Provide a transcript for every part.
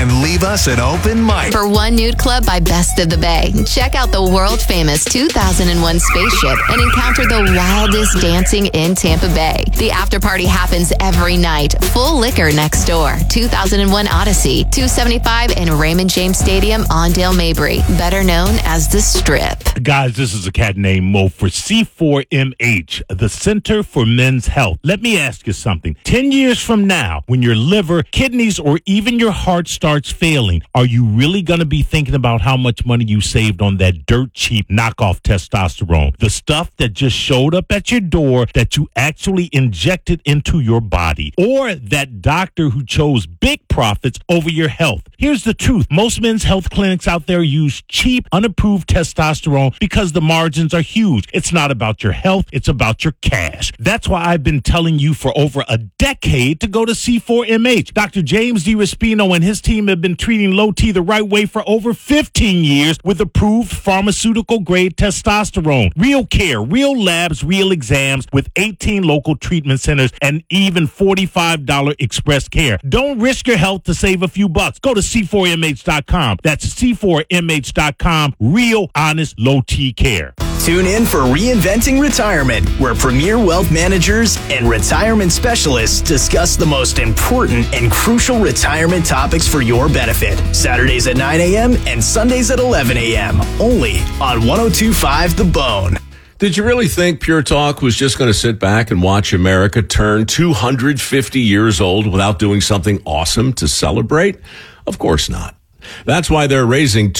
and leave us an open mic. For one nude club by Best of the Bay, check out the world-famous 2001 Spaceship and encounter the wildest dancing in Tampa Bay. The after party happens every night. Full liquor next door. 2001 Odyssey, 275 and Raymond James Stadium on Dale Mabry, better known as The Strip. Guys, this is a cat named Mo for C4MH, the Center for Men's Health. Let me ask you something. 10 years from now, when your liver, kidneys, or even your heart starts failing, are you really going to be thinking about how much money you saved on that dirt cheap knockoff testosterone? The stuff that just showed up at your door that you actually injected into your body, or that doctor who chose big profits over your health. Here's the truth. Most men's health clinics out there use cheap, unapproved testosterone because the margins are huge. It's not about your health. It's about your cash. That's why I've been telling you for over a decade to go to C4MH. Dr. James D. Raspino and his team have been treating low T the right way for over 15 years with approved pharmaceutical-grade testosterone. Real care, real labs, real exams with 18 local treatment centers and even $45 express care. Don't risk your health to save a few bucks. Go to C4MH.com. That's C4MH.com. Real, honest, low T care. Tune in for Reinventing Retirement, where premier wealth managers and retirement specialists discuss the most important and crucial retirement topics for your benefit. Saturdays at 9 a.m. and Sundays at 11 a.m. Only on 102.5 The Bone. Did you really think Pure Talk was just going to sit back and watch America turn 250 years old without doing something awesome to celebrate? Of course not. That's why they're raising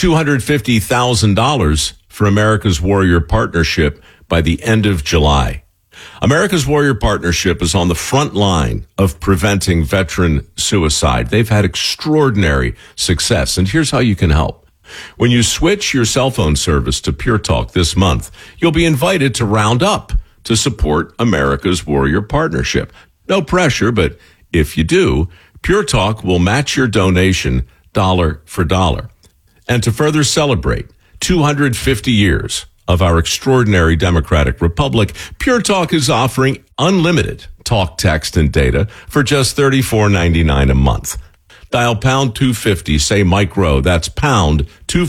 $250,000 for America's Warrior Partnership by the end of July. America's Warrior Partnership is on the front line of preventing veteran suicide. They've had extraordinary success, and here's how you can help. When you switch your cell phone service to Pure Talk this month, you'll be invited to round up to support America's Warrior Partnership. No pressure, but if you do, Pure Talk will match your donation dollar for dollar. And to further celebrate 250 years of our extraordinary democratic republic, Pure Talk is offering unlimited talk, text, and data for just $34.99 a month. Dial pound 250, say Mike Rowe. That's pound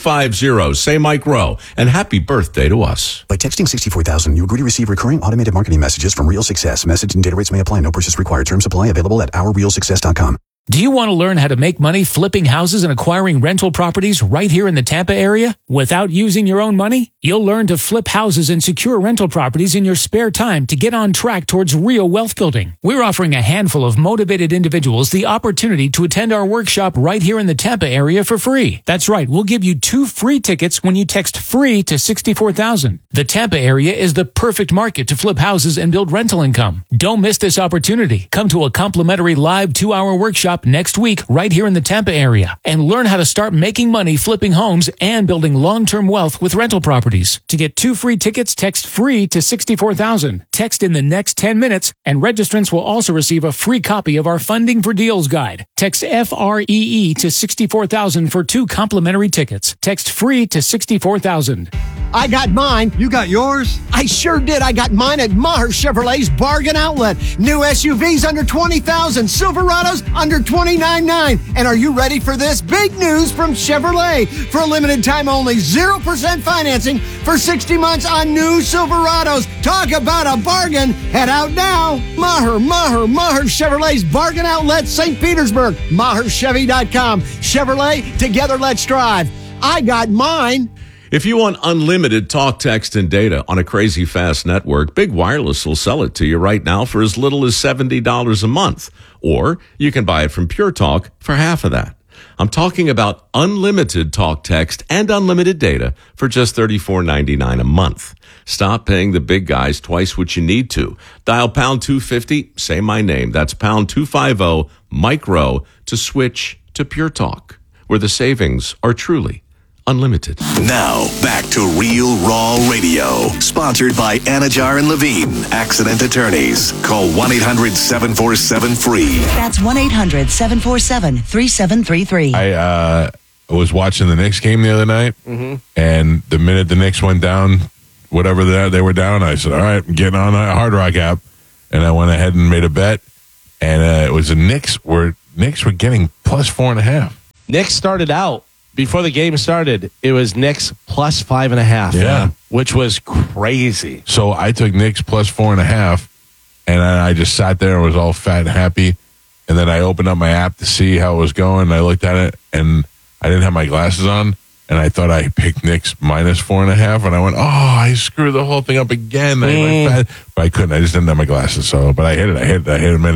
250, say Mike Rowe. And happy birthday to us. By texting 64,000, you agree to receive recurring automated marketing messages from Real Success. Message and data rates may apply. No purchase required. Terms apply. Available at ourrealsuccess.com. Do you want to learn how to make money flipping houses and acquiring rental properties right here in the Tampa area without using your own money? You'll learn to flip houses and secure rental properties in your spare time to get on track towards real wealth building. We're offering a handful of motivated individuals the opportunity to attend our workshop right here in the Tampa area for free. That's right. We'll give you 2 free tickets when you text FREE to 64,000. The Tampa area is the perfect market to flip houses and build rental income. Don't miss this opportunity. Come to a complimentary live 2-hour workshop next week right here in the Tampa area and learn how to start making money flipping homes and building long-term wealth with rental properties. To get 2 free tickets, text FREE to 64,000. Text in the next 10 minutes and registrants will also receive a free copy of our Funding for Deals guide. Text FREE to 64,000 for 2 complimentary tickets. Text FREE to 64,000. I got mine. You got yours? I sure did. I got mine at Maher Chevrolet's Bargain Outlet. New SUVs under $20,000. Silverados under $29,900. And are you ready for this? Big news from Chevrolet. For a limited time only, 0% financing for 60 months on new Silverados. Talk about a bargain. Head out now. Maher Chevrolet's Bargain Outlet, St. Petersburg. MaherChevy.com. Chevrolet, together let's drive. I got mine. If you want unlimited talk, text, and data on a crazy fast network, Big Wireless will sell it to you right now for as little as $70 a month. Or you can buy it from Pure Talk for half of that. I'm talking about unlimited talk, text, and unlimited data for just $34.99 a month. Stop paying the big guys twice what you need to. Dial pound 250, say my name. That's pound 250, Mike Rowe, to switch to Pure Talk, where the savings are truly unlimited. Now, back to Real Raw Radio. Sponsored by Anajar and Levine, Accident Attorneys. Call 1-800-747-FREE. That's 1-800-747-3733. I was watching the Knicks game the other night, and the minute the Knicks went down, whatever they were down, I said, all right, I'm getting on a Hard Rock app. And I went ahead and made a bet, and it was the Knicks were getting plus 4.5. Knicks started out, before the game started, it was Knicks plus 5.5. Yeah. Which was crazy. So I took Knicks plus 4.5, and then I just sat there and was all fat and happy. And then I opened up my app to see how it was going, and I looked at it, and I didn't have my glasses on, and I thought I picked Knicks minus 4.5, and I went, I screwed the whole thing up again. But I couldn't. I just didn't have my glasses. So, but I hit it. I hit it. Made a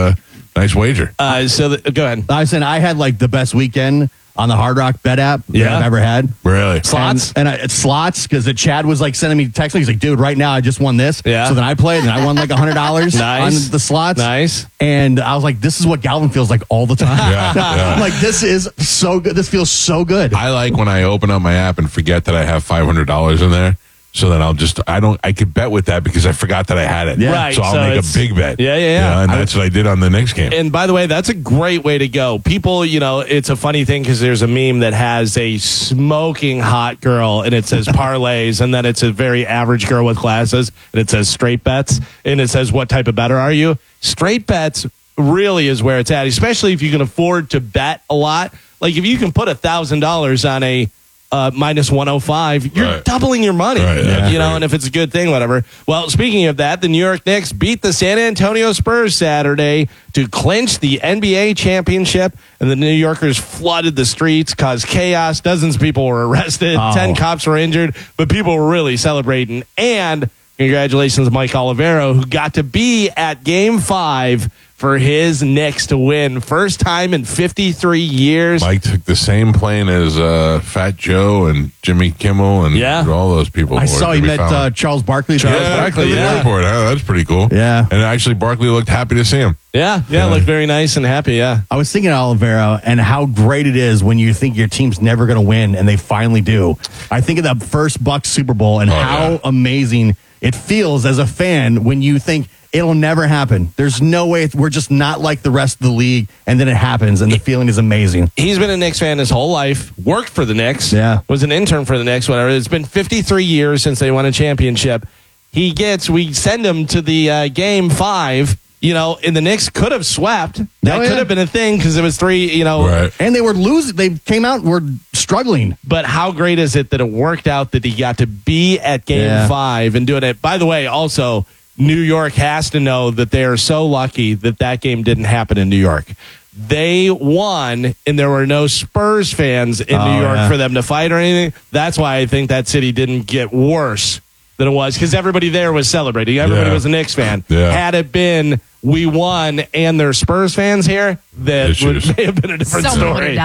nice wager. Go ahead. I was saying I had like the best weekend on the Hard Rock bet app that I've ever had. Really? Slots? And it's slots because Chad was like sending me text. He's like, dude, right now I just won this. Yeah. So then I played and I won like $100 on the slots. Nice. And I was like, this is what Galvin feels like all the time. I'm like, this is so good. This feels so good. I like when I open up my app and forget that I have $500 in there. So then I could bet with that because I forgot that I had it. Yeah. Right, So I'll so make a big bet. Yeah. And that's what I did on the Knicks game. And by the way, that's a great way to go. People, it's a funny thing because there's a meme that has a smoking hot girl and it says parlays, and then it's a very average girl with glasses and it says straight bets, and it says, what type of better are you? Straight bets really is where it's at, especially if you can afford to bet a lot. Like if you can put $1,000 on a minus 105, you're doubling your money, and if it's a good thing, whatever. Well, speaking of that, the New York Knicks beat the San Antonio Spurs Saturday to clinch the NBA championship, and the New Yorkers flooded the streets, caused chaos. Dozens of people were arrested, 10 cops were injured, but people were really celebrating. And congratulations to Mike Olivero, who got to be at Game 5 for his Knicks to win. First time in 53 years. Mike took the same plane as Fat Joe and Jimmy Kimmel and all those people. I saw he met Charles Barkley. At the airport. That's pretty cool. Yeah. And actually, Barkley looked happy to see him. Yeah, looked very nice and happy, I was thinking of Olivero and how great it is when you think your team's never going to win and they finally do. I think of the first Bucks Super Bowl and how amazing it feels as a fan when you think it'll never happen. There's no way. We're just not like the rest of the league. And then it happens, and the feeling is amazing. He's been a Knicks fan his whole life, worked for the Knicks, was an intern for the Knicks, whatever. It's been 53 years since they won a championship. We send him to the Game 5, and the Knicks could have swept. That could have been a thing because it was 3, And they were losing. They came out and were struggling. But how great is it that it worked out that he got to be at Game 5 and doing it? By the way, also, New York has to know that they are so lucky that game didn't happen in New York. They won, and there were no Spurs fans in New York for them to fight or anything. That's why I think that city didn't get worse than it was, because everybody there was celebrating. Everybody was a Knicks fan. Yeah. Had it been we won and there's Spurs fans here, that may have been a different story.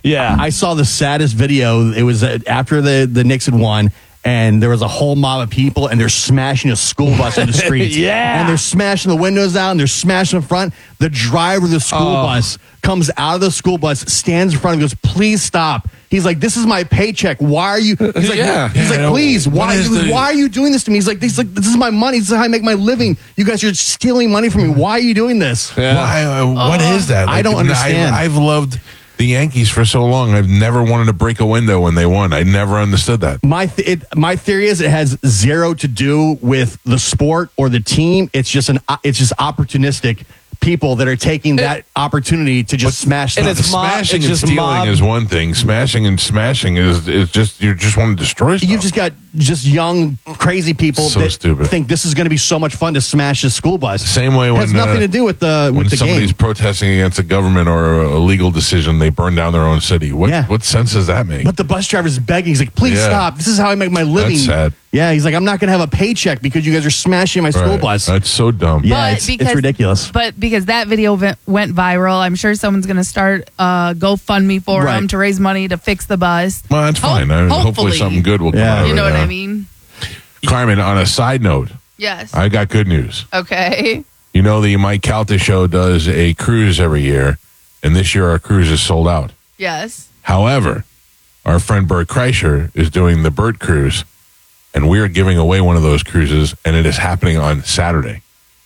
I saw the saddest video. It was after the Knicks had won, and there was a whole mob of people, and they're smashing a school bus in the streets. And they're smashing the windows out, and they're smashing the front. The driver of the school bus comes out of the school bus, stands in front and goes, please stop. He's like, this is my paycheck. Why are you? He's like, please, why are you doing this to me? He's like, this is my money. This is how I make my living. You guys are stealing money from me. Why are you doing this? Why? What is that? I don't understand. I've loved the Yankees for so long. I've never wanted to break a window when they won. I never understood that. My theory is it has zero to do with the sport or the team. It's just opportunistic people that are taking that opportunity to just smash stuff. Smashing and stealing is one thing. Smashing and smashing is just, you just want to destroy stuff. You've just got young, crazy people that think this is going to be so much fun to smash a school bus. Same way when it has nothing to do with the when somebody's game. protesting against a government or a legal decision, they burn down their own city. What sense does that make? But the bus driver's begging. He's like, please stop. This is how I make my living. That's sad. Yeah, he's like, I'm not going to have a paycheck because you guys are smashing my school bus. That's so dumb. Yeah, it's ridiculous. But because that video went viral, I'm sure someone's going to start GoFundMe for him to raise money to fix the bus. Well, that's fine. Hopefully something good will come out of it. You know what I mean? Carmen, on a side note, yes, I got good news. Okay. You know, the Mike Calta show does a cruise every year, and this year our cruise is sold out. Yes. However, our friend Bert Kreischer is doing the Bert Cruise, and we're giving away one of those cruises, and it is happening on Saturday.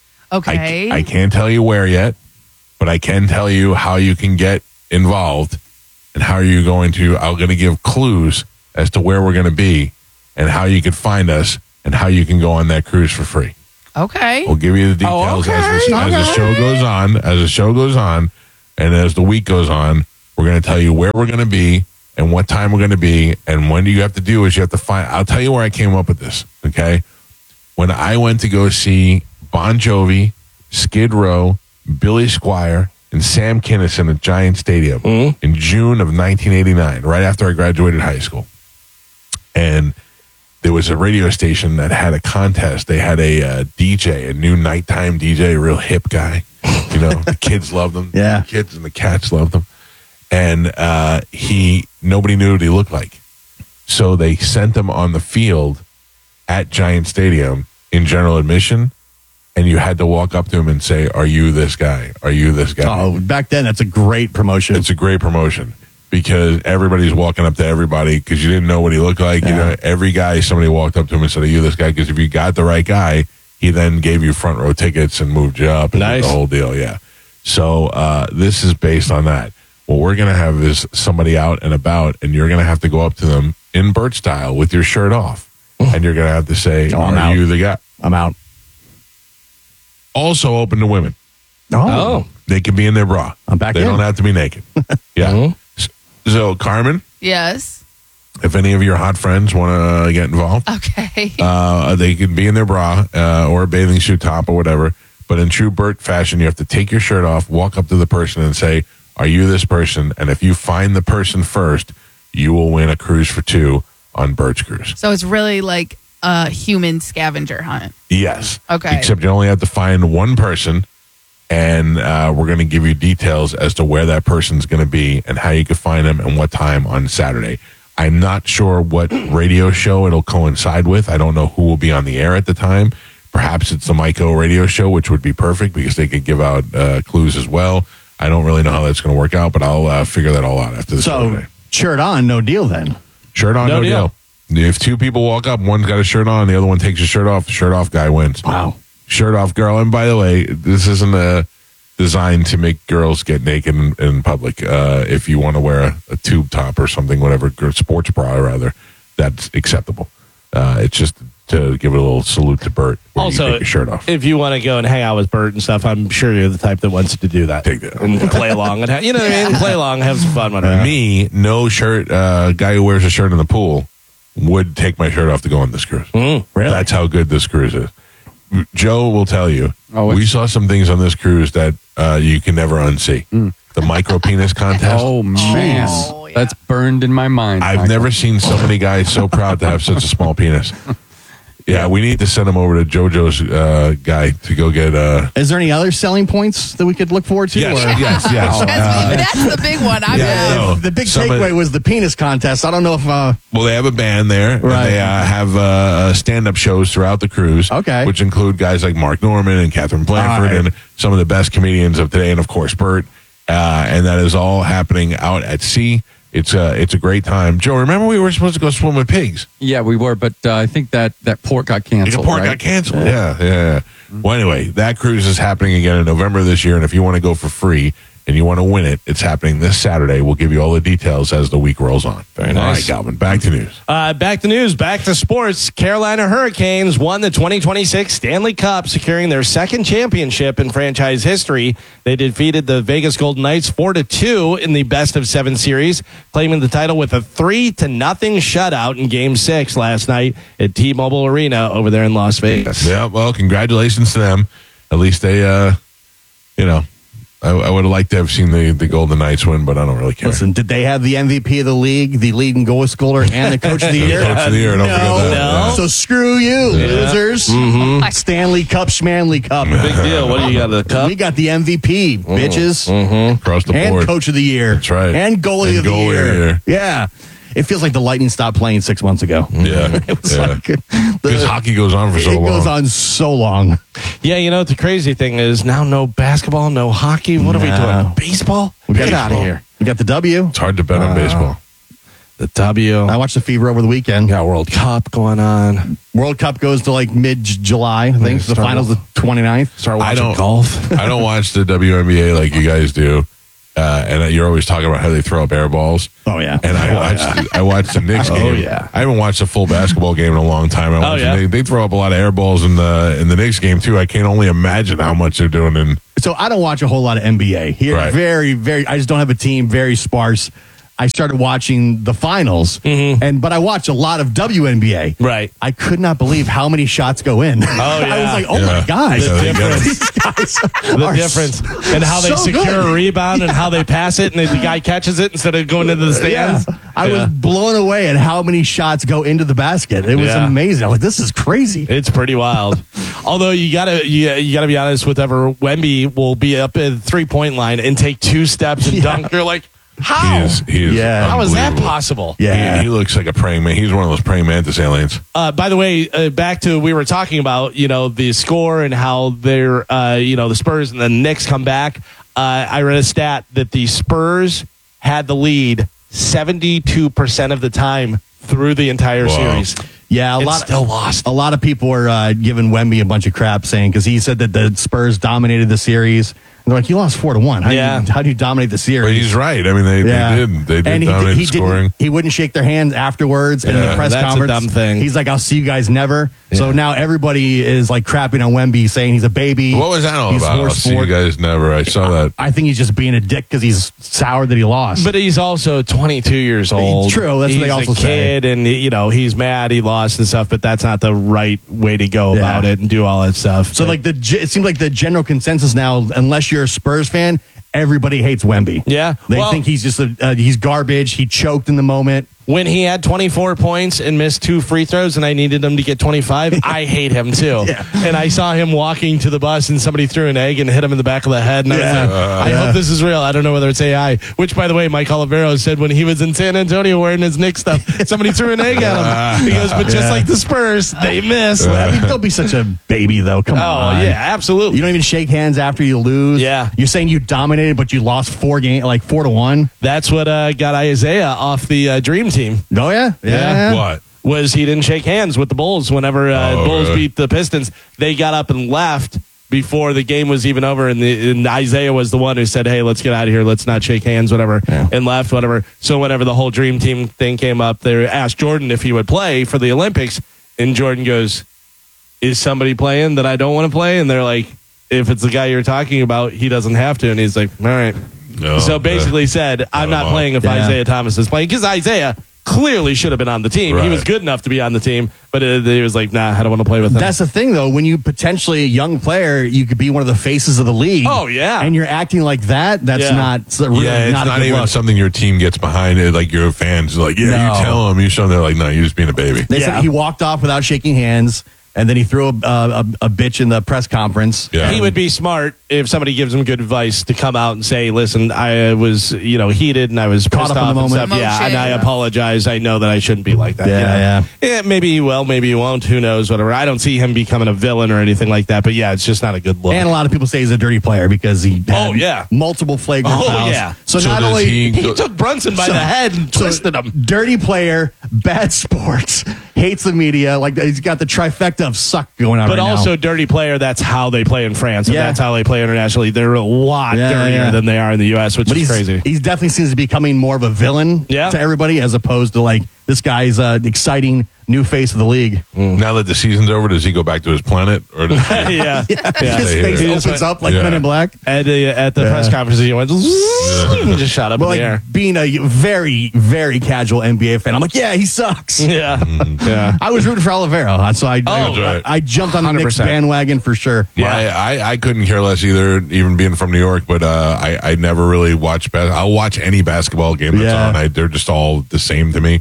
Okay. I can't tell you where yet, but I can tell you how you can get involved and how you're going to. I'm going to give clues as to where we're going to be and how you can find us and how you can go on that cruise for free. Okay. We'll give you the details as the show goes on. As the show goes on, and as the week goes on, we're We're going to tell you where we're going to be and what time we're going to be. And when you have to do is you have to find. I'll tell you where I came up with this. Okay, when I went to go see Bon Jovi, Skid Row, Billy Squier, and Sam Kinison at Giant Stadium in June of 1989, right after I graduated high school. And there was a radio station that had a contest. They had a DJ, a new nighttime DJ, a real hip guy. You know, the kids loved him. Yeah. The kids and the cats loved him. And nobody knew what he looked like. So they sent him on the field at Giant Stadium in general admission. And you had to walk up to him and say, "Are you this guy? Are you this guy?" Oh, back then, that's a great promotion. It's a great promotion because everybody's walking up to everybody because you didn't know what he looked like. Yeah. You know, every guy, somebody walked up to him and said, "Are you this guy?" Because if you got the right guy, he then gave you front row tickets and moved you up. And nice. The whole deal, yeah. So this is based on that. What we're going to have is somebody out and about, and you're going to have to go up to them in Bert style with your shirt off. And you're going to have to say, "Are you the guy?" I'm out. Also open to women. Oh. They can be in their bra. I'm back They in. don't have to be naked. Yeah. So, Carmen, Yes. if any of your hot friends want to get involved, Okay. they can be in their bra or a bathing suit top or whatever. But in true Bert fashion, you have to take your shirt off, walk up to the person and say, "Are you this person?" And if you find the person first, you will win a cruise for two on Bert's Cruise. So it's really like a human scavenger hunt. Yes. Okay. Except you only have to find one person, and we're going to give you details as to where that person's going to be and how you can find them and what time on Saturday. I'm not sure what radio show it'll coincide with. I don't know who will be on the air at the time. Perhaps it's the Myco radio show, which would be perfect because they could give out clues as well. I don't really know how that's going to work out, but I'll figure that all out after the Saturday. Shirt on, no deal then. Shirt on, no deal. If two people walk up, one's got a shirt on, the other one takes his shirt off, the shirt off guy wins. Wow. Shirt off girl. And by the way, this isn't designed to make girls get naked in public. If you want to wear a tube top or something, whatever, sports bra rather, that's acceptable. It's just to give a little salute to Bert. Also, you take your shirt off. If you want to go and hang out with Bert and stuff, I'm sure you're the type that wants to do that. Take that. And play along. And you know what I mean? Play along, have some fun with it. Me, no shirt, guy who wears a shirt in the pool would take my shirt off to go on this cruise. Really? That's how good this cruise is. Joe will tell you, Oh, we saw some things on this cruise that you can never unsee. The micro penis contest. Oh, man. Oh, yeah. That's burned in my mind. I've Michael. never seen so many guys so proud to have such a small penis. Yeah, we need to send him over to JoJo's guy to go get. Is there any other selling points that we could look forward to? Yes, or- yes. That's the big one. No. The big Somebody- takeaway was the penis contest. I don't know if. Well, they have a band there. Right. And they have stand-up shows throughout the cruise. Okay. Which include guys like Mark Norman and Catherine Blanford All right. and some of the best comedians of today, and of course Bert. And that is all happening out at sea. It's a great time. Joe, remember we were supposed to go swim with pigs? Yeah, we were, but I think that port got canceled. The port right? got canceled. Yeah. Well, anyway, that cruise is happening again in November this year, and if you want to go for free and you want to win it, it's happening this Saturday. We'll give you all the details as the week rolls on. Very All nice. right, Galvin, back to news. Back to news, back to sports. Carolina Hurricanes won the 2026 Stanley Cup, securing their second championship in franchise history. They defeated the Vegas Golden Knights 4-2 in the best-of-7 series, claiming the title with a 3-0 shutout in Game 6 last night at T-Mobile Arena over there in Las Vegas. Yeah, well, congratulations to them. At least they, I would have liked to have seen the Golden Knights win, but I don't really care. Listen, did they have the MVP of the league, the leading goal scorer, and the coach of the year? Coach of the year, don't forget that. No. So screw you, losers. Stanley Cup, Schmanley Cup. Big deal. What do you got, the cup? We got the MVP, bitches. Across the And board. coach of the year. That's right. And goalie of the goalie year. Yeah. It feels like the Lightning stopped playing 6 months ago. Yeah. It was like Because hockey goes on for so long. It goes on so long. Yeah, you know what the crazy thing is? Now no basketball, no hockey. What are we doing? Baseball? Get out of here. We got the W. It's hard to bet on baseball. The W. I watched the Fever over the weekend. Got World Cup going on. World Cup goes to like mid-July, I think. The finals the 29th. Start watching golf. I don't watch the WNBA like you guys do. And you're always talking about how they throw up air balls. Oh, yeah. And I watched the Knicks game. Oh, yeah. I haven't watched a full basketball game in a long time. They throw up a lot of air balls in the Knicks game, too. I can't only imagine how much they're doing in So I don't watch a whole lot of NBA here. Right. Very, very. I just don't have a team. Very sparse. I started watching the finals, but I watched a lot of WNBA. Right. I could not believe how many shots go in. Oh, yeah. I was like, oh my gosh. The difference and how they so secure good. a rebound and how they pass it and the guy catches it instead of going into the stands. I was blown away at how many shots go into the basket. It was amazing. I was like, this is crazy. It's pretty wild. Although you gotta be honest with Wemby will be up at the 3-point line and take 2 steps and dunk. You're like, how? He is How is that unbelievable. possible? He looks like a praying man. He's one of those praying mantis aliens. By the way, back to we were talking about the score and how they're the Spurs and the Knicks come back. I read a stat that the Spurs had the lead 72% of the time through the entire series. Yeah, still lost. A lot of people were giving Wemby a bunch of crap saying because he said that the Spurs dominated the series. And they're like, you lost 4-1. How do you dominate the series? But he's right. I mean, they did. They did dominate the scoring. He wouldn't shake their hands afterwards in the press conference. That's a dumb thing. He's like, I'll see you guys never. Yeah. So now everybody is like crapping on Wemby, saying he's a baby. What was that all about? I'll see you guys never. I saw that. I think he's just being a dick because he's sour that he lost. But he's also 22 years old. True. That's what they also say. He's a kid, and he's mad he lost and stuff. But that's not the right way to go about it and do all that stuff. So it seems like the general consensus now, unless you're a Spurs fan, everybody hates Wemby. Yeah, they think he's just he's garbage. He choked in the moment. When he had 24 points and missed 2 free throws and I needed him to get 25, I hate him too. And I saw him walking to the bus and somebody threw an egg and hit him in the back of the head. And I was like, I hope this is real. I don't know whether it's AI. Which, by the way, Mike Olivero said when he was in San Antonio wearing his Knicks stuff, somebody threw an egg at him. He goes, but just like the Spurs, they miss. I mean, don't be such a baby, though. Come on. Oh, yeah, absolutely. You don't even shake hands after you lose. Yeah. You're saying you dominated, but you lost 4-1. That's what got Isaiah off the Dream Team. Oh, yeah? Yeah. What? Was he didn't shake hands with the Bulls whenever Bulls beat the Pistons. They got up and left before the game was even over, and Isaiah was the one who said, hey, let's get out of here. Let's not shake hands, whatever, and left, whatever. So whenever the whole Dream Team thing came up, they asked Jordan if he would play for the Olympics, and Jordan goes, is somebody playing that I don't want to play? And they're like, if it's the guy you're talking about, he doesn't have to. And he's like, all right. So basically said, I'm not playing if Isaiah Thomas is playing, because Isaiah clearly should have been on the team. He was good enough to be on the team, but he was like, nah, I don't want to play with him. That's the thing, though. When you potentially a young player, you could be one of the faces of the league. Oh, yeah. And you're acting like that. That's not really it's not a not good even look. something your team gets behind. It like your fans like, you tell them, you show them. They're like, no, you're just being a baby. They said he walked off without shaking hands. And then he threw a bitch in the press conference. Yeah. He would be smart if somebody gives him good advice to come out and say, listen, I was, heated and I was Caught pissed up in off the and moment. stuff. Yeah, and I apologize. I know that I shouldn't be like that. Yeah. Maybe he will, maybe he won't. Who knows, whatever. I don't see him becoming a villain or anything like that. But yeah, it's just not a good look. And a lot of people say he's a dirty player because he had multiple flagrant fouls. Yeah. So not only he took Brunson by the head and twisted him. Dirty player, bad sports, hates the media. Like he's got the trifecta of suck going on. But right also now. dirty player, that's how they play in France. And that's how they play internationally. They're a lot dirtier than they are in the U.S., which is crazy. He definitely seems to be becoming more of a villain to everybody as opposed to like this guy's exciting new face of the league. Now that the season's over, does he go back to his planet? Or does he His face opens up like Men in Black. At the press conference, he went and just shot up in the air. Being a very, very casual NBA fan, I'm like, yeah, he sucks. Yeah. I was rooting for Olivero, so I jumped on the Knicks bandwagon for sure. Yeah, I couldn't care less either, even being from New York, but I never really watch I'll watch any basketball game that's on. They're just all the same to me.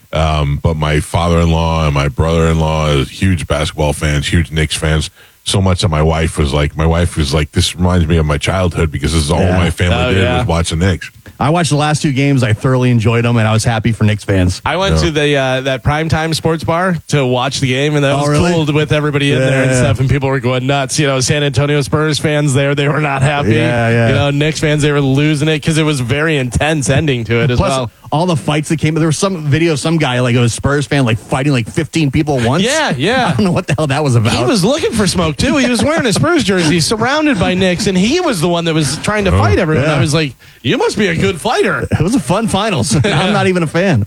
But my father-in-law and my brother-in-law is huge basketball fans, huge Knicks fans. So much that my wife was like, this reminds me of my childhood because this is all my family did was watch the Knicks. I watched the last 2 games. I thoroughly enjoyed them, and I was happy for Knicks fans. I went to the that primetime sports bar to watch the game, and that was cool with everybody in there and stuff, and people were going nuts. San Antonio Spurs fans there, they were not happy. Knicks fans, they were losing it because it was a very intense ending to it as well. All the fights that came, there was some video of some guy, like a Spurs fan, like fighting like 15 people at once. Yeah. I don't know what the hell that was about. He was looking for smoke, too. He was wearing a Spurs jersey, surrounded by Knicks, and he was the one that was trying to fight everyone. I was like, you must be a good fighter. It was a fun finals. I'm not even a fan.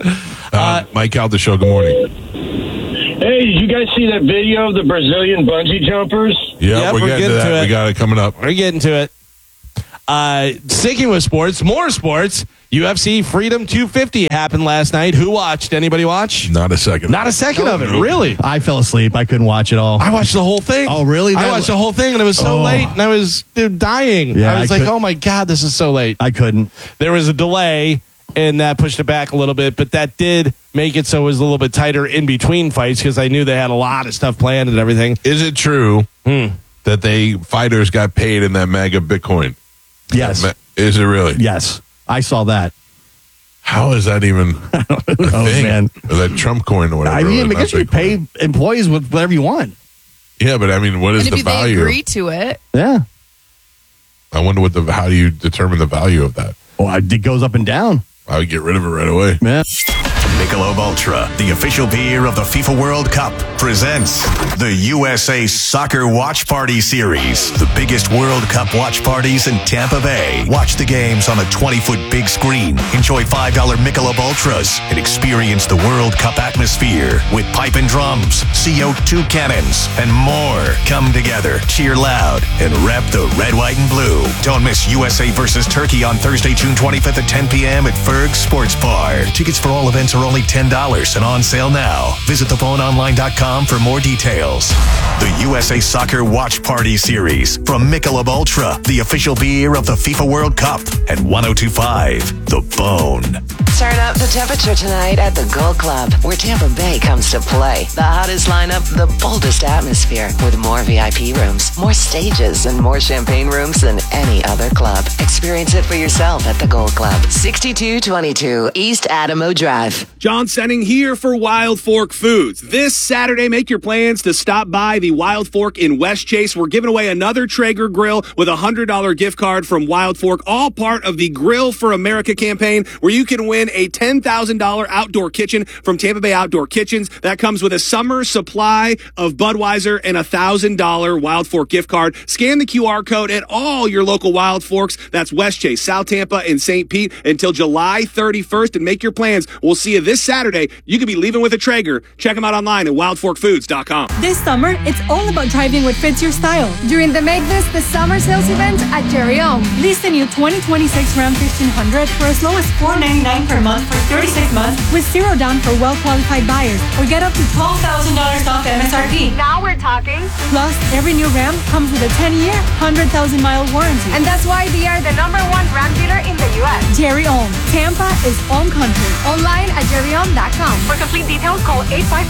Mike out the show, good morning. Hey, did you guys see that video of the Brazilian bungee jumpers? Yeah, we're getting to that. We got it coming up. We're getting to it. Sticking with sports, more sports. UFC Freedom 250 happened last night. Who watched? Anybody watch? Not a second. Not a second of it. Really? I fell asleep. I couldn't watch it all. I watched the whole thing. Oh, really? I watched the whole thing, and it was so late, and I was dying. Yeah, I was like, oh, my God, this is so late. I couldn't. There was a delay, and that pushed it back a little bit, but that did make it so it was a little bit tighter in between fights because I knew they had a lot of stuff planned and everything. Is it true that fighters got paid in that mega Bitcoin? Yes. Is it really? Yes. I saw that. How is that even Who knows, thing? man? Or that Trump coin or whatever. I mean, I guess you Bitcoin. pay employees with whatever you want. Yeah, but I mean, what is And the if they value? agree to it, Yeah. I wonder how do you determine the value of that? Well, it goes up and down. I would get rid of it right away. Yeah. Michelob Ultra, the official beer of the FIFA World Cup, presents the USA Soccer Watch Party Series. The biggest World Cup watch parties in Tampa Bay. Watch the games on a 20-foot big screen. Enjoy $5 Michelob Ultras and experience the World Cup atmosphere with pipe and drums, CO2 cannons, and more. Come together, cheer loud, and rep the red, white, and blue. Don't miss USA versus Turkey on Thursday, June 25th at 10 p.m. at Ferg's Sports Bar. Tickets for all events are only $10 and on sale now. Visit theboneonline.com for more details. The USA Soccer Watch Party Series from Michelob Ultra, the official beer of the FIFA World Cup, and 102.5 The Bone. Turn up the temperature tonight at the Gold Club, where Tampa Bay comes to play. The hottest lineup, the boldest atmosphere, with more VIP rooms, more stages, and more champagne rooms than any other club. Experience it for yourself at the Gold Club, 6222 East Adamo Drive. John Senning here for Wild Fork Foods. This Saturday, make your plans to stop by the Wild Fork in West Chase. We're giving away another Traeger grill with a $100 gift card from Wild Fork, all part of the Grill for America campaign, where you can win a $10,000 outdoor kitchen from Tampa Bay Outdoor Kitchens. That comes with a summer supply of Budweiser and a $1,000 Wild Fork gift card. Scan the QR code at all your local Wild Forks. That's West Chase, South Tampa, and St. Pete until July 31st, and make your plans. We'll see you this Saturday. You could be leaving with a Traeger. Check them out online at wildforkfoods.com. This summer, it's all about driving what fits your style. During the Make This the Summer sales event at Jerry O. Lease the new 2026 Ram 1500 for as low as $499 per month for 36 months with zero down for well-qualified buyers, or get up to $12,000 off MSRP. Now we're talking. Plus, every new Ram comes with a 10-year, 100,000-mile warranty. And that's why they are the #1 Ram dealer in the U.S. Jerry Ohm. Tampa is home country. Online at jerryohm.com. For complete details, call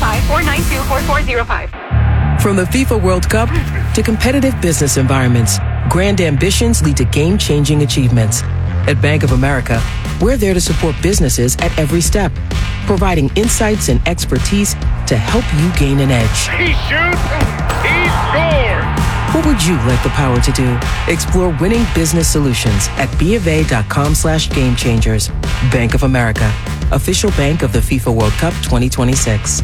855-492-4405. From the FIFA World Cup to competitive business environments, grand ambitions lead to game-changing achievements. At Bank of America, we're there to support businesses at every step, providing insights and expertise to help you gain an edge. He shoots, he scores! What would you like the power to do? Explore winning business solutions at BofA.com/gamechangers. Bank of America, official bank of the FIFA World Cup 2026.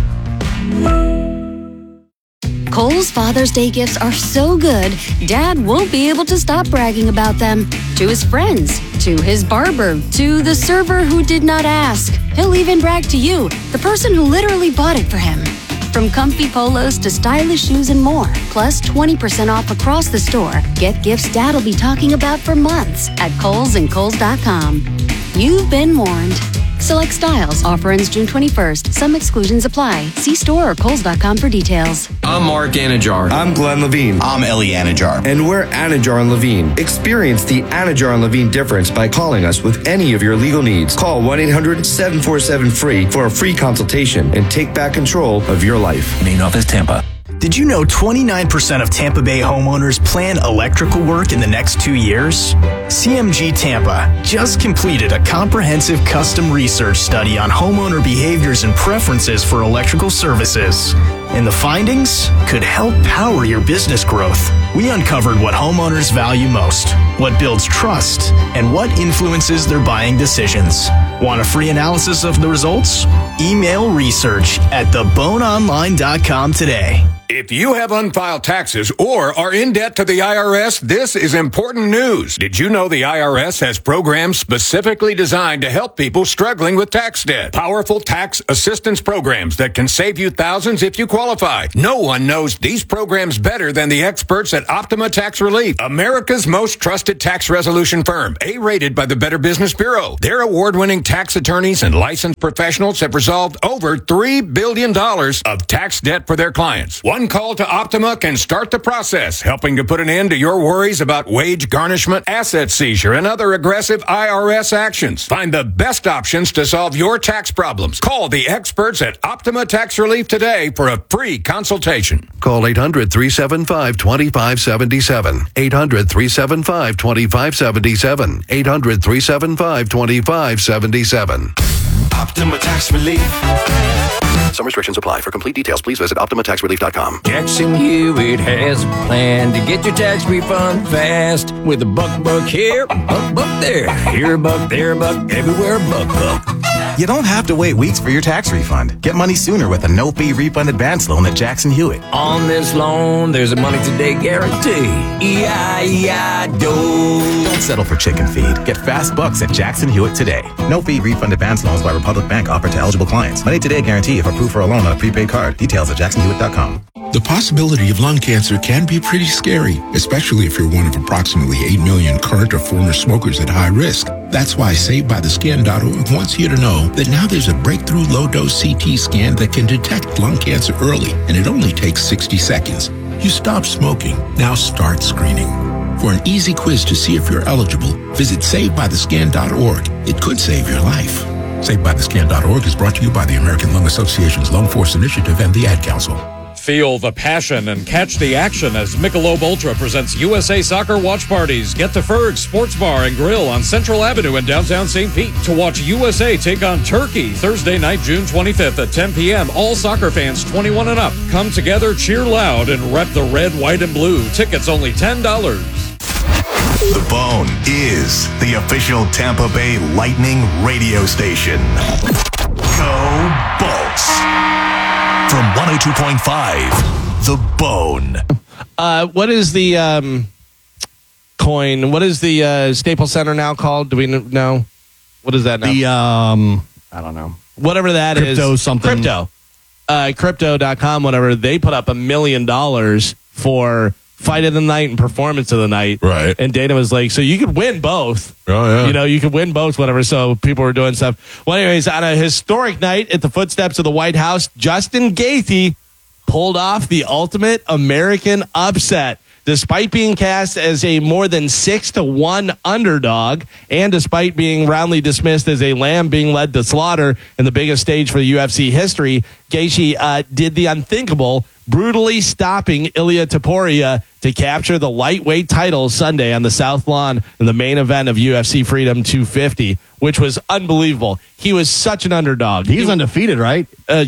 Kohl's Father's Day gifts are so good, Dad won't be able to stop bragging about them. To his friends, to his barber, to the server who did not ask. He'll even brag to you, the person who literally bought it for him. From comfy polos to stylish shoes and more, plus 20% off across the store. Get gifts Dad'll be talking about for months at Kohl's and Kohl's.com. You've been warned. Select styles. Offer ends June 21st. Some exclusions apply. See store or Kohl's.com for details. I'm Mark Anajar. I'm Glenn Levine. I'm Ellie Anajar. And we're Anajar and Levine. Experience the Anajar and Levine difference by calling us with any of your legal needs. Call 1-800-747-FREE for a free consultation and take back control of your life. Main office, Tampa. Did you know 29% of Tampa Bay homeowners plan electrical work in the next 2 years? CMG Tampa just completed a comprehensive custom research study on homeowner behaviors and preferences for electrical services. And the findings could help power your business growth. We uncovered what homeowners value most, what builds trust, and what influences their buying decisions. Want a free analysis of the results? Email research@theboneonline.com today. If you have unfiled taxes or are in debt to the IRS, this is important news. Did you know the IRS has programs specifically designed to help people struggling with tax debt? Powerful tax assistance programs that can save you thousands if you qualify. No one knows these programs better than the experts at Optima Tax Relief, America's most trusted tax resolution firm, A-rated by the Better Business Bureau. Their award-winning tax attorneys and licensed professionals have resolved over $3 billion of tax debt for their clients. One call to Optima can start the process, helping to put an end to your worries about wage garnishment, asset seizure, and other aggressive IRS actions. Find the best options to solve your tax problems. Call the experts at Optima Tax Relief today for a free consultation. Call 800-375-2577. 800-375-2577. 800-375-2577. Optima Tax Relief. Some restrictions apply. For complete details, please visit OptimaTaxRelief.com. Jackson Hewitt has a plan to get your tax refund fast with a buck here, buck there. Here a buck, there a buck, everywhere a buck. You don't have to wait weeks for your tax refund. Get money sooner with a no-fee refund advance loan at Jackson Hewitt. On this loan, there's a money today guarantee. E-I-E-I-DO. Don't settle for chicken feed. Get fast bucks at Jackson Hewitt today. No-fee refund advance loans by Republic Bank offered to eligible clients. Money today guarantee if approved for a loan on a prepaid card. Details at jacksonhewitt.com. The possibility of lung cancer can be pretty scary, especially if you're one of approximately 8 million current or former smokers at high risk. That's why SaveByTheScan.org wants you to know that now there's a breakthrough low-dose CT scan that can detect lung cancer early, and it only takes 60 seconds. You stop smoking, now start screening. For an easy quiz to see if you're eligible, visit SaveByTheScan.org. It could save your life. SaveByTheScan.org is brought to you by the American Lung Association's Lung Force Initiative and the Ad Council. Feel the passion and catch the action as Michelob Ultra presents USA Soccer Watch Parties. Get to Ferg's Sports Bar and Grill on Central Avenue in downtown St. Pete to watch USA take on Turkey Thursday night, June 25th at 10 p.m. All soccer fans 21 and up. Come together, cheer loud, and rep the red, white, and blue. Tickets only $10. The Bone is the official Tampa Bay Lightning radio station. Go Bolts! From 102.5, The Bone. What is the coin? What is the Staples Center now called? Do we know? What is that now? I don't know. Whatever that is. Crypto something. Crypto. Crypto.com, whatever. They put up $1 million for fight of the night and performance of the night. Right. And Dana was like, so you could win both. Oh, yeah. You know, you could win both, whatever. So people were doing stuff. Well, anyways, on a historic night at the footsteps of the White House, Justin Gaethje pulled off the ultimate American upset. Despite being cast as a more than 6-1 underdog, and despite being roundly dismissed as a lamb being led to slaughter in the biggest stage for UFC history, Gaethje did the unthinkable, brutally stopping Ilia Topuria to capture the lightweight title Sunday on the South Lawn in the main event of UFC Freedom 250, which was unbelievable. He was such an underdog. He's undefeated, right?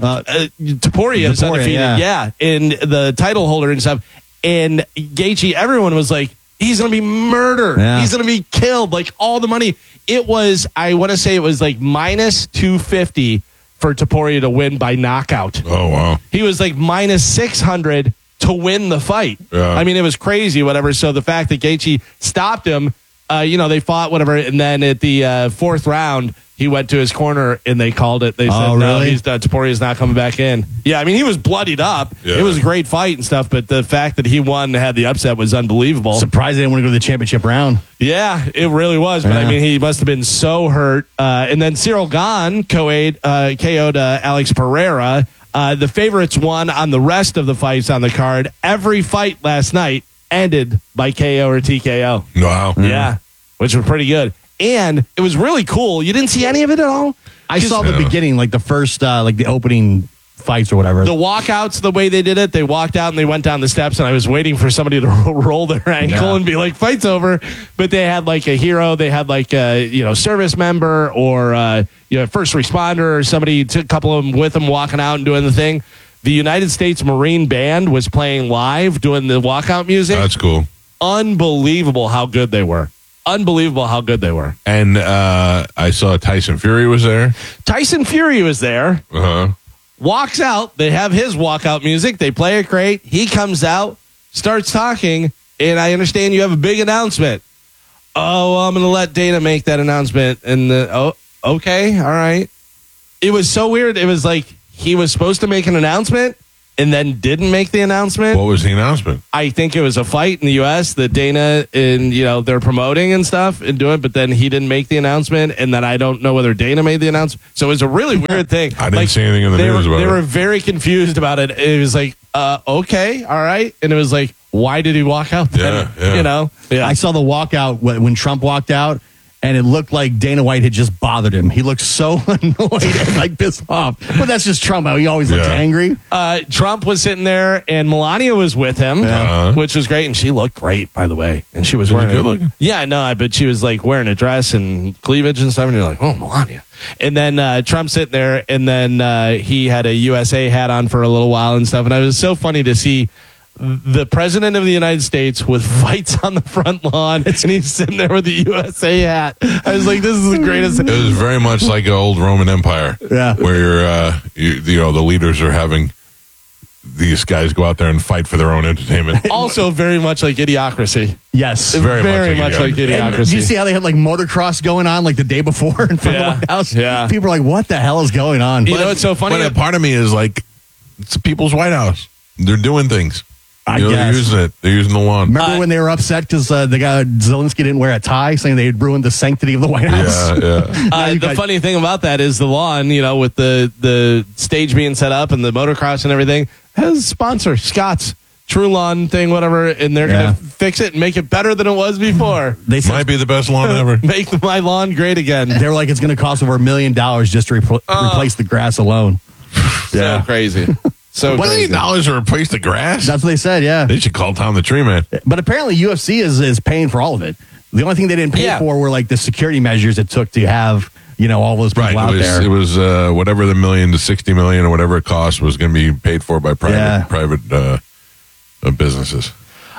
Topuria is undefeated, yeah, in the title holder and stuff. And Gaethje, everyone was like, he's going to be murdered. Yeah. He's going to be killed. Like, all the money. It was, I want to say it was like minus 250 for Topuria to win by knockout. Oh, wow. He was like minus 600 to win the fight. Yeah. I mean, it was crazy, whatever. So the fact that Gaethje stopped him, they fought, whatever. And then at the fourth round, he went to his corner and they called it. They said, no, he's done. Topuria's not coming back in. Yeah, I mean, he was bloodied up. Yeah. It was a great fight and stuff, but the fact that he won and had the upset was unbunbelievable. Surprised they didn't want to go to the championship round. Yeah, it really was. But I mean, he must have been so hurt. And then Cyril Gahn KO'd Alex Pereira. The favorites won on the rest of the fights on the card. Every fight last night ended by KO or TKO. Wow. Yeah, which was pretty good. And it was really cool. You didn't see any of it at all? I saw the beginning, like the first, like the opening fights or whatever. The walkouts, the way they did it, they walked out and they went down the steps, and I was waiting for somebody to roll their ankle and be like, fight's over. But they had like a hero. They had like a service member or first responder or somebody, a couple of them with them walking out and doing the thing. The United States Marine Band was playing live, doing the walkout music. That's cool. Unbelievable how good they were. Unbelievable how good they were. And I saw Tyson Fury was there. Tyson Fury was there. Uh-huh. walks out. They have his walkout music. They play it great. He comes out, starts talking, and I understand you have a big announcement. Oh, I'm going to let Dana make that announcement. And okay, all right. It was so weird. It was like he was supposed to make an announcement and then didn't make the announcement. What was the announcement? I think it was a fight in the U.S. that Dana and they're promoting and stuff and doing, but then he didn't make the announcement, and then I don't know whether Dana made the announcement. So it was a really weird thing. I didn't see anything in the news about it. They were very confused about it. It was like, okay, all right, and it was like, why did he walk out then? Yeah. I saw the walkout when Trump walked out, and it looked like Dana White had just bothered him. He looked so annoyed and like pissed off. But that's just Trump. He always looks angry. Trump was sitting there, and Melania was with him, which was great. And she looked great, by the way. And she was wearing good looking. Yeah, I know. But she was like wearing a dress and cleavage and stuff. And you're like, oh, Melania. And then Trump sitting there, and then he had a USA hat on for a little while and stuff. And it was so funny to see the president of the United States with fights on the front lawn, and he's sitting there with the USA hat. I was like, this is the greatest. It was very much like an old Roman Empire, where the leaders are having these guys go out there and fight for their own entertainment. Also, very much like Idiocracy. Yes, very much like Idiocracy. Did you see how they had like motocross going on like the day before in front of the White House? Yeah, people are like, what the hell is going on? You know, it's so funny. But part of me is like, it's the people's White House. They're doing things. I guess. They're using it. They're using the lawn. Remember when they were upset because the guy Zelensky didn't wear a tie, saying they had ruined the sanctity of the White House? The funny thing about that is the lawn, with the stage being set up and the motocross and everything, has a sponsor, Scott's True Lawn thing, whatever, and they're going to fix it and make it better than it was before. They said, might be the best lawn ever. Make my lawn great again. They were like, it's going to cost over $1 million just to replace the grass alone. So crazy. So $1 million to replace the grass? That's what they said, yeah. They should call Tom the Tree Man. But apparently UFC is paying for all of it. The only thing they didn't pay for were like the security measures it took to have, all those people out there. It was whatever the $1 million to $60 million or whatever it cost was going to be paid for by private businesses.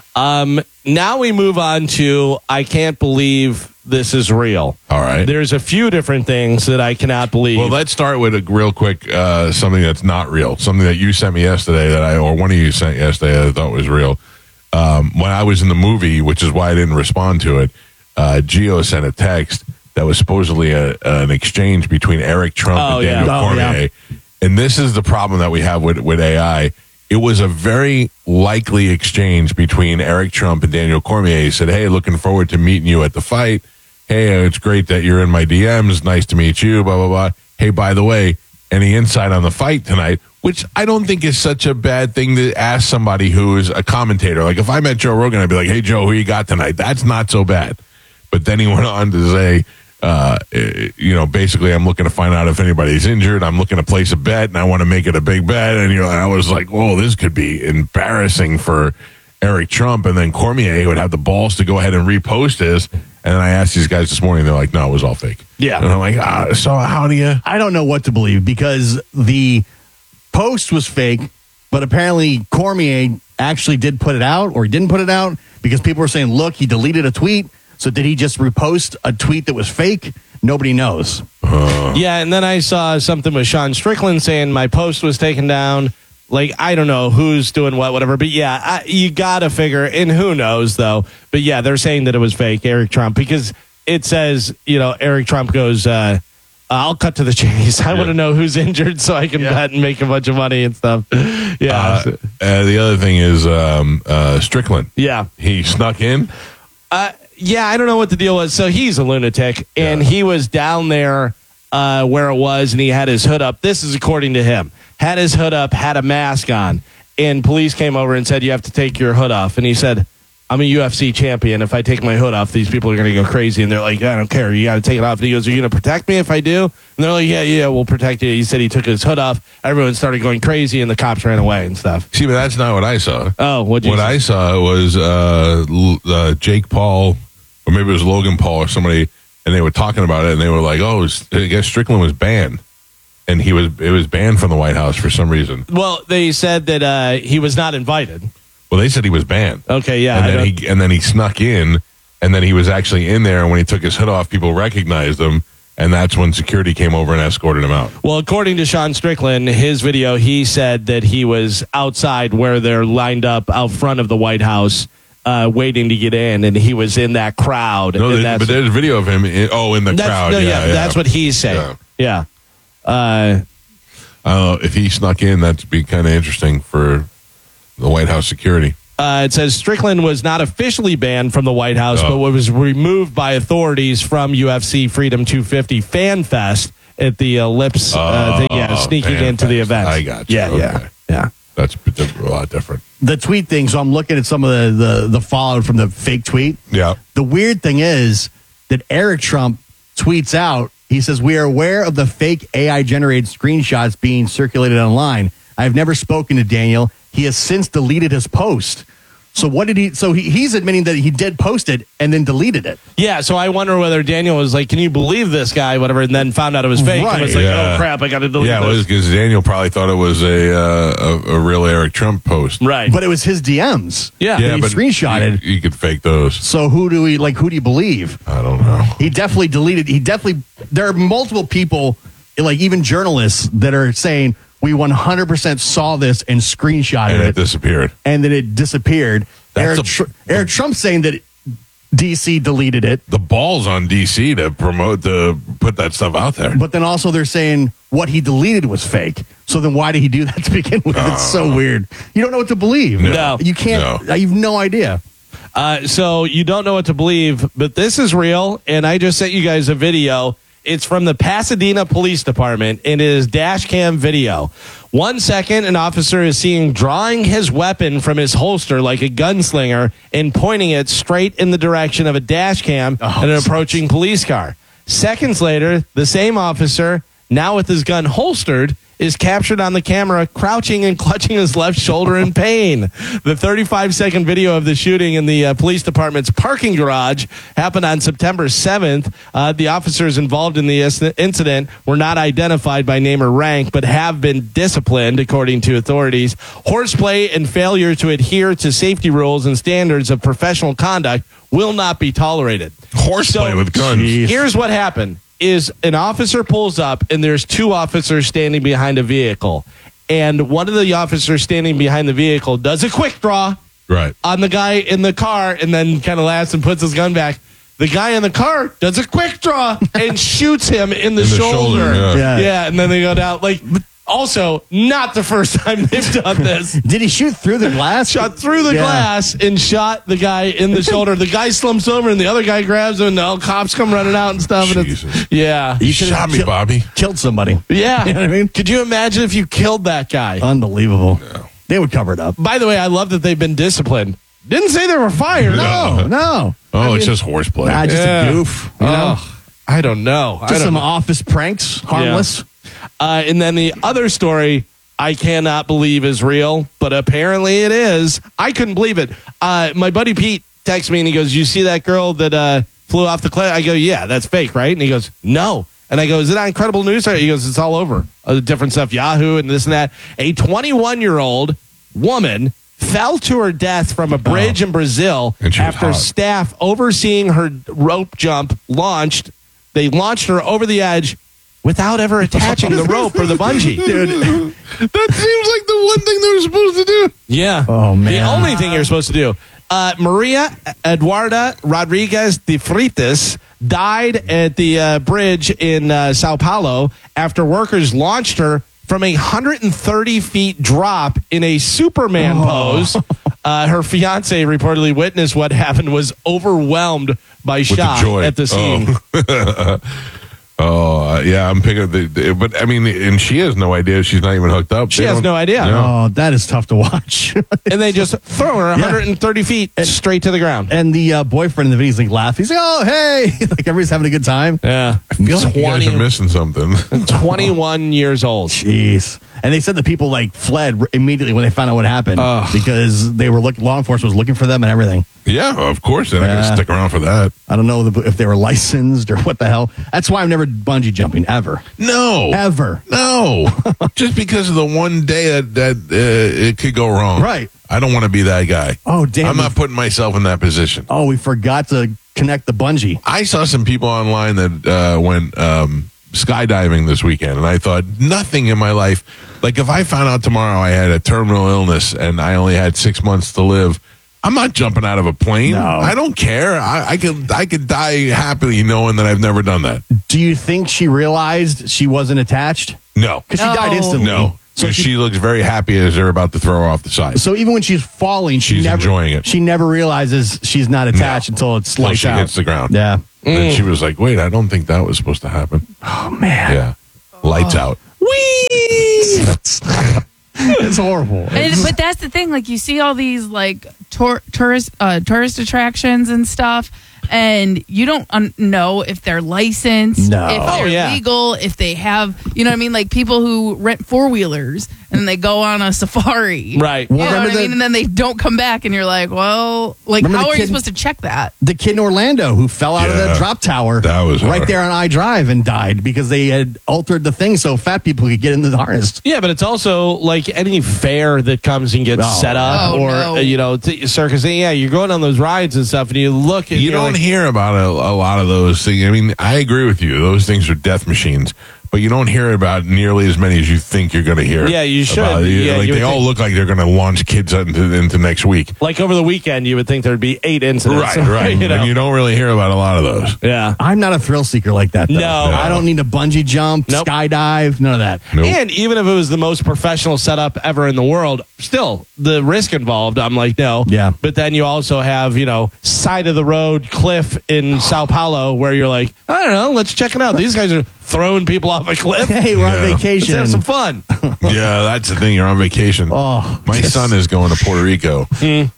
Now we move on to I can't believe this is real. All right. There's a few different things that I cannot believe. Well, let's start with a real quick something that's not real. Something that you sent me yesterday or one of you sent yesterday that I thought was real. When I was in the movie, which is why I didn't respond to it, Gio sent a text that was supposedly an exchange between Eric Trump and Daniel Cormier. Yeah. And this is the problem that we have with AI. It was a very likely exchange between Eric Trump and Daniel Cormier. He said, hey, looking forward to meeting you at the fight. Hey, it's great that you're in my DMs. Nice to meet you, blah, blah, blah. Hey, by the way, any insight on the fight tonight? Which I don't think is such a bad thing to ask somebody who is a commentator. Like if I met Joe Rogan, I'd be like, hey, Joe, who you got tonight? That's not so bad. But then he went on to say, basically I'm looking to find out if anybody's injured. I'm looking to place a bet and I want to make it a big bet. And I was like, whoa, this could be embarrassing for Eric Trump. And then Cormier would have the balls to go ahead and repost this. And then I asked these guys this morning, they're like, no, it was all fake. Yeah. And I'm like, so how do you? I don't know what to believe because the post was fake, but apparently Cormier actually did put it out or he didn't put it out because people were saying, look, he deleted a tweet. So did he just repost a tweet that was fake? Nobody knows. Yeah, and then I saw something with Sean Strickland saying my post was taken down. Like, I don't know who's doing what, whatever. But, yeah, you got to figure, and who knows, though. But, yeah, they're saying that it was fake, Eric Trump, because it says, Eric Trump goes, I'll cut to the chase. I want to know who's injured so I can bet and make a bunch of money and stuff. Yeah. The other thing is Strickland. Yeah. He snuck in. Yeah, I don't know what the deal was. So he's a lunatic, and he was down there where it was, and he had his hood up. This is according to him. Had his hood up, had a mask on, and police came over and said, you have to take your hood off. And he said, I'm a UFC champion. If I take my hood off, these people are going to go crazy. And they're like, I don't care. You got to take it off. And he goes, are you going to protect me if I do? And they're like, yeah, we'll protect you. He said he took his hood off. Everyone started going crazy, and the cops ran away and stuff. See, but that's not what I saw. Oh, what I saw was Jake Paul, or maybe it was Logan Paul or somebody, and they were talking about it, and they were like, I guess Strickland was banned. And it was banned from the White House for some reason. Well, they said that he was not invited. Well, they said he was banned. Okay, yeah. And then he snuck in, and then he was actually in there, and when he took his hood off, people recognized him, And that's when security came over and escorted him out. Well, according to Sean Strickland, his video, he said that he was outside where they're lined up out front of the White House waiting to get in, and he was in that crowd. No, but there's a video of him in the crowd. No, that's what he's saying. Yeah. If he snuck in, that'd be kind of interesting for the White House security. It says Strickland was not officially banned from the White House, but was removed by authorities from UFC Freedom 250 Fan Fest at the Lips thing. Yeah, sneaking into the event. I got you. Yeah. That's a lot different. The tweet thing, so I'm looking at some of the fallout from the fake tweet. Yeah. The weird thing is that Eric Trump tweets out, he says, "We are aware of the fake AI-generated screenshots being circulated online. I have never spoken to Daniel. He has since deleted his post." So what did he? So he's admitting that he did post it and then deleted it. Yeah. So I wonder whether Daniel was like, "Can you believe this guy?" Whatever, and then found out it was fake. Right. And was like, "Oh crap, I got to delete this." Yeah, it was because Daniel probably thought it was a real Eric Trump post. Right. But it was his DMs. Yeah. That he screenshotted. You could fake those. So who do you believe? I don't know. He definitely deleted. There are multiple people, like even journalists, that are saying we 100% saw this and screenshotted And it disappeared. And then it disappeared. Eric Trump's saying that DC deleted it. The ball's on DC to put that stuff out there. But then also they're saying what he deleted was fake. So then why did he do that to begin with? It's so weird. You don't know what to believe. No. You can't. No. You have no idea. So you don't know what to believe, but this is real, and I just sent you guys a video. It's from the Pasadena Police Department, and it is dash cam video. 1 second, an officer is seen drawing his weapon from his holster like a gunslinger and pointing it straight in the direction of a dash cam and an approaching police car. Seconds later, the same officer, now with his gun holstered, is captured on the camera crouching and clutching his left shoulder in pain. The 35-second video of the shooting in the police department's parking garage happened on September 7th. The officers involved in the incident were not identified by name or rank, but have been disciplined, according to authorities. Horseplay and failure to adhere to safety rules and standards of professional conduct will not be tolerated. Horseplay with guns. Here's what happened. Is an officer pulls up and there's two officers standing behind a vehicle, and one of the officers standing behind the vehicle does a quick draw on the guy in the car and then kind of laughs and puts his gun back. The guy in the car does a quick draw and shoots him in the shoulder. Yeah, and then they go down. Like, also, not the first time they've done this. Did he shoot through the glass? Shot through the glass and shot the guy in the shoulder. The guy slumps over and the other guy grabs him, and the cops come running out and stuff. And You shot me, Bobby. Killed somebody. Yeah. You know what I mean? Could you imagine if you killed that guy? Unbelievable. No. They would cover it up. By the way, I love that they've been disciplined. Didn't say they were fired. No. Oh, it's just horseplay. Just a goof. You know? I don't know. Just some office pranks. Harmless. Yeah. And then the other story I cannot believe is real, but apparently it is. I couldn't believe it. My buddy Pete texts me and he goes, "You see that girl that flew off the cliff?" I go, "Yeah, that's fake, right?" And he goes, "No." And I go, "Is it on Incredible News?" He goes, "It's all over. Different stuff, Yahoo and this and that." A 21-year-old woman fell to her death from a bridge in Brazil after staff overseeing her rope jump launched. They launched her over the edge without ever attaching the rope or the bungee. Dude, that seems like the one thing they were supposed to do. Yeah. Oh, man. The only thing you're supposed to do. Maria Eduarda Rodriguez de Freitas died at the bridge in Sao Paulo after workers launched her from a 130 feet drop in a Superman pose. Her fiance reportedly witnessed what happened, was overwhelmed by shock at the scene. Yeah, I'm picking but I mean, and she has no idea. She's not even hooked up. She has no idea. Oh, that is tough to watch. And they just throw her 130 feet straight to the ground. And the boyfriend in the video is like laughing. He's like, "Oh, hey!" Like everybody's having a good time. Yeah, I feel like you guys are missing something. 21 years old. Jeez. And they said the people like fled immediately when they found out what happened because they were law enforcement was looking for them and everything. Yeah, of course. They're not going to stick around for that. I don't know if they were licensed or what the hell. That's why I'm never bungee jumping ever. No. Ever. No. Just because of the one day that it could go wrong. Right. I don't want to be that guy. Oh, damn. I'm not putting myself in that position. Oh, we forgot to connect the bungee. I saw some people online that went skydiving this weekend, and I thought, nothing in my life. Like, if I found out tomorrow I had a terminal illness and I only had 6 months to live, I'm not jumping out of a plane. No. I don't care. I could die happily knowing that I've never done that. Do you think she realized she wasn't attached? No. Because she died instantly. No. So she looks very happy as they're about to throw her off the side. So even when she's falling, she's enjoying it. She never realizes she's not attached until it's lights she out. hits the ground. Yeah. And she was like, wait, I don't think that was supposed to happen. Oh, man. Yeah. Lights out. Whee! It's horrible. But that's the thing. Like, you see all these like tourist attractions and stuff, and you don't know if they're licensed, if they're legal, if they have, you know what I mean? Like people who rent 4-wheelers and they go on a safari. Right. You know what I mean? And then they don't come back, and you're like, well, like, how are you supposed to check that? The kid in Orlando who fell out of the drop tower that was right hard. there on I-Drive and died because they had altered the thing so fat people could get into the harness. Yeah, but it's also like any fair that comes and gets set up circus. Yeah, you're going on those rides and stuff, and you look and you don't hear about a lot of those things. I mean, I agree with you. Those things are death machines. But you don't hear about nearly as many as you think you're going to hear. Yeah, you should. Like they all look like they're going to launch kids into next week. Like over the weekend, you would think there'd be 8 incidents. Right. And you don't really hear about a lot of those. Yeah. I'm not a thrill seeker like that, though. No. I don't need to bungee jump, skydive, none of that. And even if it was the most professional setup ever in the world, still, the risk involved, I'm like, no. Yeah. But then you also have, side of the road cliff in Sao Paulo where you're like, I don't know, let's check it out. These guys are throwing people off a cliff. Hey, we're on vacation. Let's have some fun. Yeah, that's the thing. You're on vacation. My son is going to Puerto Rico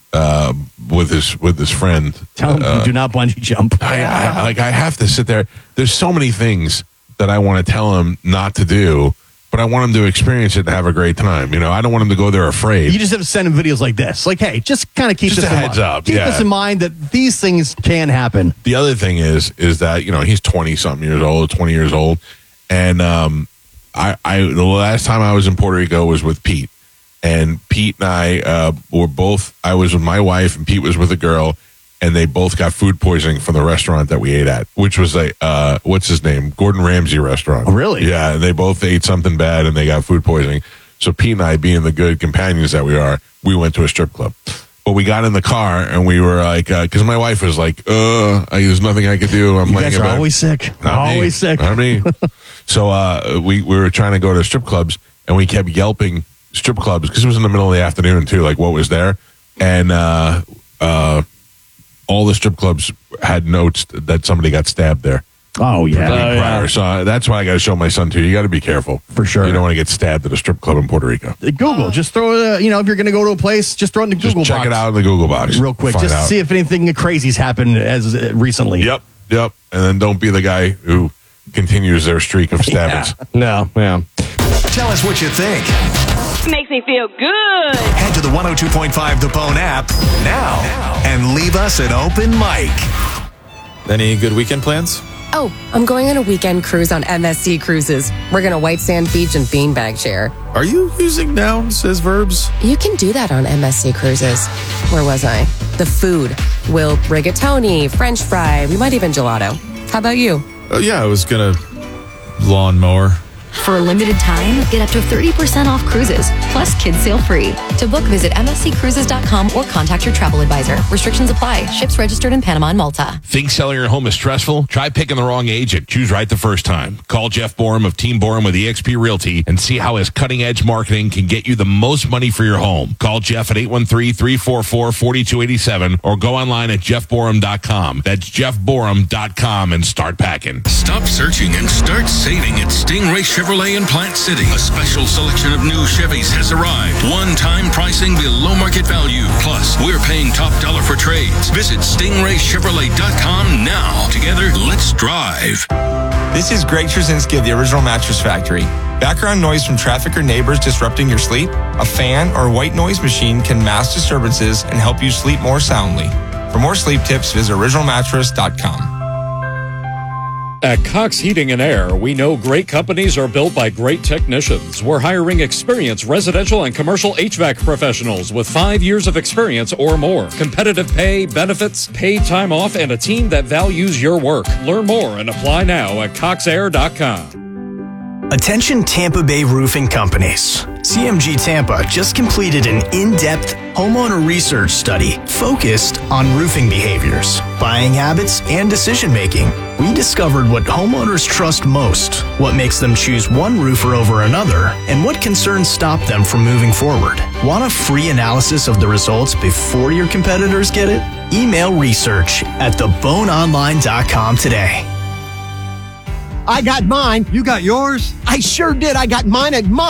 with his friend. Tell him do not bungee jump. I have to sit there. There's so many things that I want to tell him not to do, but I want him to experience it and have a great time. I don't want him to go there afraid. You just have to send him videos like this. Like, hey, just kind of keep Just this a in heads mind. up, Keep yeah. this in mind that these things can happen. The other thing is that he's 20-something years old, 20 years old, and I the last time I was in Puerto Rico was with Pete, and Pete and I were both. I was with my wife, and Pete was with a girl, and they both got food poisoning from the restaurant that we ate at, which was what's his name, Gordon Ramsay restaurant. Oh, really? Yeah, and they both ate something bad, and they got food poisoning. So Pete and I, being the good companions that we are, we went to a strip club. But we got in the car and we were like, because my wife was like, there's nothing I could do. I'm You laying guys in are bed. always sick. Always sick. Not me. So we were trying to go to strip clubs, and we kept yelping strip clubs because it was in the middle of the afternoon too, like what was there. And all the strip clubs had notes that somebody got stabbed there. Oh, yeah. Prior. So that's why I got to show my son too. You got to be careful. For sure. You don't want to get stabbed at a strip club in Puerto Rico. Google. Just throw if you're going to go to a place, just throw it in the Google box. Check it out in the Google box. Real quick. Find Just out. see if anything crazy's happened as recently. Yep. And then don't be the guy who continues their streak of stabbings. No. Yeah. Tell us what you think. Makes me feel good. Head to the 102.5 The Bone app now and leave us an open mic. Any good weekend plans? Oh, I'm going on a weekend cruise on MSC Cruises. We're going to White Sand Beach and Beanbag Share. Are you using nouns as verbs? You can do that on MSC Cruises. Where was I? The food. We'll rigatoni, French fry, we might even gelato. How about you? Yeah, I was going to lawnmower. For a limited time, get up to 30% off cruises, plus kids sail free. To book, visit msccruises.com or contact your travel advisor. Restrictions apply. Ships registered in Panama and Malta. Think selling your home is stressful? Try picking the wrong agent. Choose right the first time. Call Jeff Borum of Team Borum with eXp Realty and see how his cutting-edge marketing can get you the most money for your home. Call Jeff at 813-344-4287 or go online at jeffborum.com. That's jeffborum.com and start packing. Stop searching and start saving at Stingray Chevrolet in Plant City. A special selection of new Chevys has arrived. One-time pricing below market value. Plus, we're paying top dollar for trades. Visit stingraychevrolet.com now. Together, let's drive. This is Greg Trzynski of the Original Mattress Factory. Background noise from traffic or neighbors disrupting your sleep? A fan or white noise machine can mask disturbances and help you sleep more soundly. For more sleep tips, visit originalmattress.com. At Cox Heating and Air, we know great companies are built by great technicians. We're hiring experienced residential and commercial HVAC professionals with 5 years of experience or more. Competitive pay, benefits, paid time off, and a team that values your work. Learn more and apply now at coxair.com. Attention Tampa Bay roofing companies. CMG Tampa just completed an in-depth homeowner research study focused on roofing behaviors, buying habits, and decision-making. We discovered what homeowners trust most, what makes them choose one roofer over another, and what concerns stop them from moving forward. Want a free analysis of the results before your competitors get it? Email research at theboneonline.com today. I got mine. You got yours? I sure did. I got mine at